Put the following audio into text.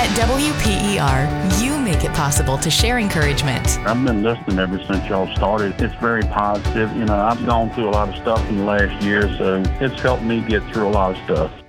At WPER, you make it possible to share encouragement. I've been listening ever since y'all started. It's very positive. I've gone through a lot of stuff in the last year, so it's helped me get through a lot of stuff.